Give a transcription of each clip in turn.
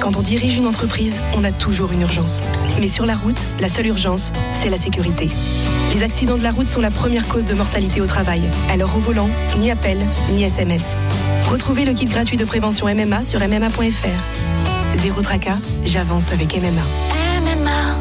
Quand on dirige une entreprise, on a toujours une urgence. Mais sur la route, la seule urgence, c'est la sécurité. Les accidents de la route sont la première cause de mortalité au travail. Alors au volant, ni appel, ni SMS. Retrouvez le kit gratuit de prévention MMA sur MMA.fr. Zéro tracas, j'avance avec MMA. MMA.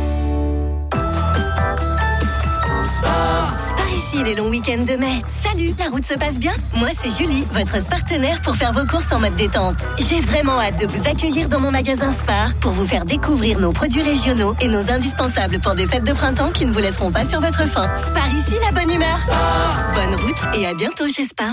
Ici les longs week-ends de mai. Salut, la route se passe bien? Moi c'est Julie, votre partenaire pour faire vos courses en mode détente. J'ai vraiment hâte de vous accueillir dans mon magasin Spar pour vous faire découvrir nos produits régionaux et nos indispensables pour des fêtes de printemps qui ne vous laisseront pas sur votre faim. Spar ici, la bonne humeur. Spar. Bonne route et à bientôt chez Spar.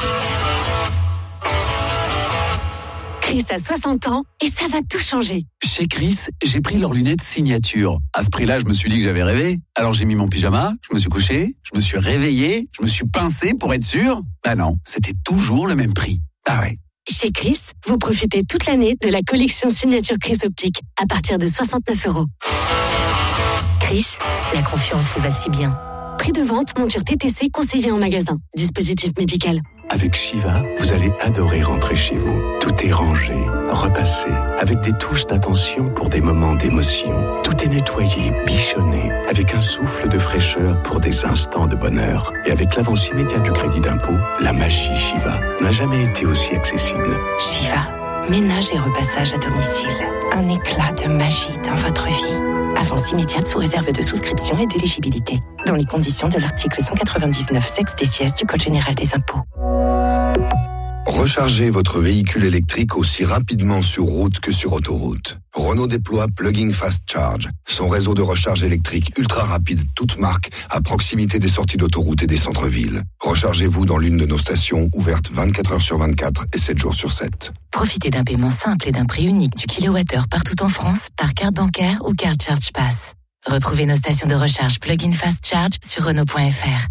Chris a 60 ans et ça va tout changer. Chez Chris, j'ai pris leurs lunettes signature. À ce prix-là, je me suis dit que j'avais rêvé. Alors j'ai mis mon pyjama, je me suis couché, je me suis réveillé, je me suis pincé pour être sûr. Bah non, c'était toujours le même prix. Ah ouais. Chez Chris, vous profitez toute l'année de la collection signature Chris Optique à partir de 69 €. Chris, la confiance vous va si bien. Prix de vente, monture TTC conseillé en magasin. Dispositif médical. Avec Shiva, vous allez adorer rentrer chez vous. Tout est rangé, repassé, avec des touches d'attention pour des moments d'émotion. Tout est nettoyé, bichonné, avec un souffle de fraîcheur pour des instants de bonheur. Et avec l'avance immédiate du crédit d'impôt, la magie Shiva n'a jamais été aussi accessible. Shiva, ménage et repassage à domicile. Un éclat de magie dans votre vie. Avance immédiate sous réserve de souscription et d'éligibilité. Dans les conditions de l'article 199 sexe des sièges du Code général des impôts. Rechargez votre véhicule électrique aussi rapidement sur route que sur autoroute. Renault déploie Plug-in Fast Charge, son réseau de recharge électrique ultra rapide, toute marque, à proximité des sorties d'autoroute et des centres-villes. Rechargez-vous dans l'une de nos stations ouvertes 24 heures sur 24 et 7 jours sur 7. Profitez d'un paiement simple et d'un prix unique du kilowattheure partout en France par carte bancaire ou carte Charge Pass. Retrouvez nos stations de recharge Plug-in Fast Charge sur Renault.fr.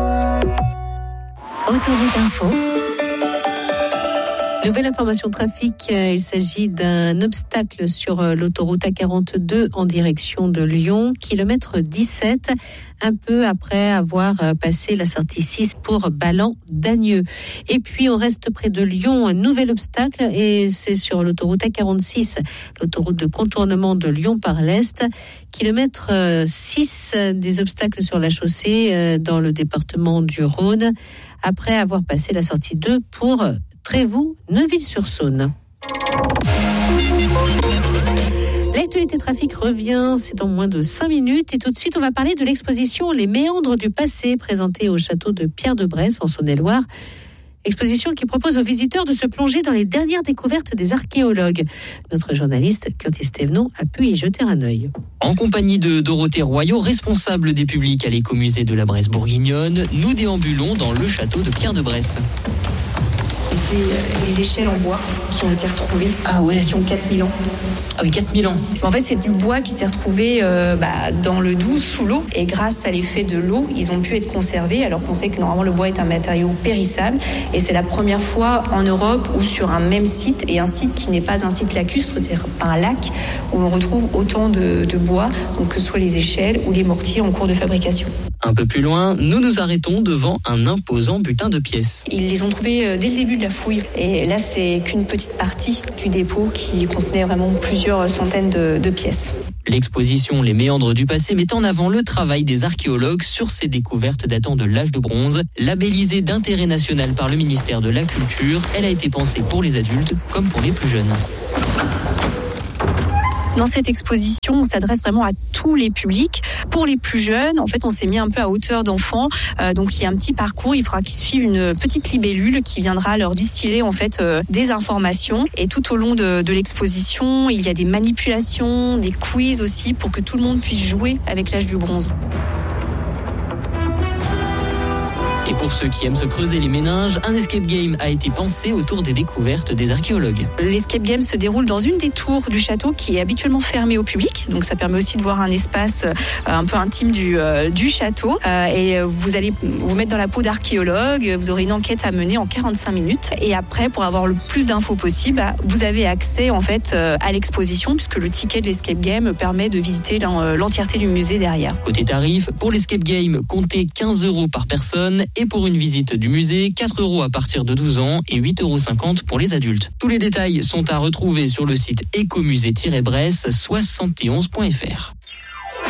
Autoroute Info. Nouvelle information trafic, il s'agit d'un obstacle sur l'autoroute A42 en direction de Lyon, kilomètre 17, un peu après avoir passé la sortie 6 pour Ballan-Dagneux. Et puis on reste près de Lyon, un nouvel obstacle, et c'est sur l'autoroute A46, l'autoroute de contournement de Lyon par l'Est, kilomètre 6, des obstacles sur la chaussée dans le département du Rhône, après avoir passé la sortie 2 pour Trévoux, Neuville-sur-Saône. L'actualité trafic revient, c'est dans moins de 5 minutes. Et tout de suite, on va parler de l'exposition Les méandres du passé, présentée au château de Pierre-de-Bresse, en Saône-et-Loire. Exposition qui propose aux visiteurs de se plonger dans les dernières découvertes des archéologues. Notre journaliste Curtis Thévenon a pu y jeter un œil. En compagnie de Dorothée Royaux, responsable des publics à l'écomusée de la Bresse bourguignonne, nous déambulons dans le château de Pierre-de-Bresse. C'est les échelles en bois qui ont été retrouvées, qui ont 4000 ans. Ah oui, 4000 ans. En fait, c'est du bois qui s'est retrouvé dans le Doubs, sous l'eau. Et grâce à l'effet de l'eau, ils ont pu être conservés, alors qu'on sait que normalement le bois est un matériau périssable. Et c'est la première fois en Europe où sur un même site, et un site qui n'est pas un site lacustre, c'est-à-dire pas un lac, où on retrouve autant de bois, donc que ce soit les échelles ou les mortiers en cours de fabrication. Un peu plus loin, nous nous arrêtons devant un imposant butin de pièces. Ils les ont trouvés dès le début de la fouille. Et là, c'est qu'une petite partie du dépôt qui contenait vraiment plusieurs centaines de pièces. L'exposition Les méandres du passé met en avant le travail des archéologues sur ces découvertes datant de l'âge de bronze. Labellisée d'intérêt national par le ministère de la Culture, elle a été pensée pour les adultes comme pour les plus jeunes. Dans cette exposition, on s'adresse vraiment à tous les publics. Pour les plus jeunes, en fait, on s'est mis un peu à hauteur d'enfants. Donc, il y a un petit parcours. Il faudra qu'ils suivent une petite libellule qui viendra leur distiller, en fait, des informations. Et tout au long de l'exposition, il y a des manipulations, des quiz aussi pour que tout le monde puisse jouer avec l'âge du bronze. Et pour ceux qui aiment se creuser les méninges, un escape game a été pensé autour des découvertes des archéologues. L'escape game se déroule dans une des tours du château qui est habituellement fermée au public. Donc ça permet aussi de voir un espace un peu intime du château. Et vous allez vous mettre dans la peau d'archéologue. Vous aurez une enquête à mener en 45 minutes. Et après, pour avoir le plus d'infos possible, vous avez accès en fait à l'exposition puisque le ticket de l'escape game permet de visiter l'entièreté du musée derrière. Côté tarif, pour l'escape game, comptez 15 € par personne. Et pour une visite du musée, 4 € à partir de 12 ans et 8,50 € pour les adultes. Tous les détails sont à retrouver sur le site écomusée-bresse71.fr.